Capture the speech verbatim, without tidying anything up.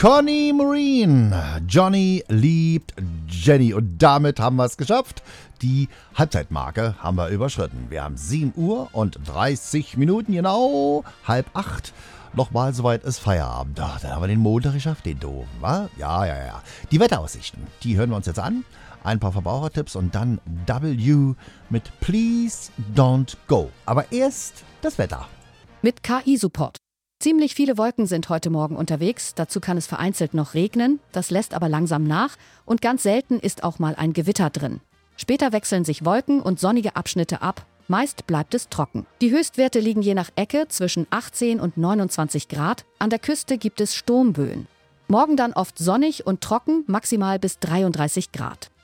Connie Marine. Johnny liebt Jenny. Und damit haben wir es geschafft. Die Halbzeitmarke haben wir überschritten. Wir haben sieben Uhr und dreißig Minuten, genau halb acht. Nochmal, soweit ist Feierabend. Ach, dann haben wir den Montag geschafft, den doofen, wa? Ja, ja, ja. Die Wetteraussichten, die hören wir uns jetzt an. Ein paar Verbrauchertipps und dann W mit Please Don't Go. Aber erst das Wetter. Mit K I-Support. Ziemlich viele Wolken sind heute Morgen unterwegs. Dazu kann es vereinzelt noch regnen. Das lässt aber langsam nach. Und ganz selten ist auch mal ein Gewitter drin. Später wechseln sich Wolken und sonnige Abschnitte ab. Meist bleibt es trocken. Die Höchstwerte liegen je nach Ecke zwischen achtzehn und neunundzwanzig Grad. An der Küste gibt es Sturmböen. Morgen dann oft sonnig und trocken, maximal bis dreiunddreißig Grad.